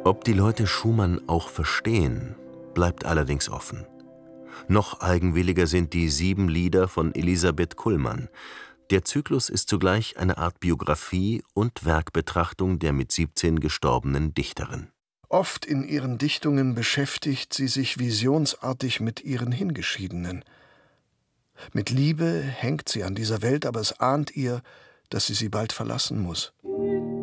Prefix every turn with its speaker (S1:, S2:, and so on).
S1: Ob die Leute Schumann auch verstehen, bleibt allerdings offen. Noch eigenwilliger sind die 7 Lieder von Elisabeth Kullmann. Der Zyklus ist zugleich eine Art Biografie und Werkbetrachtung der mit 17 gestorbenen Dichterin.
S2: Oft in ihren Dichtungen beschäftigt sie sich visionsartig mit ihren Hingeschiedenen. Mit Liebe hängt sie an dieser Welt, aber es ahnt ihr, dass sie bald verlassen muss.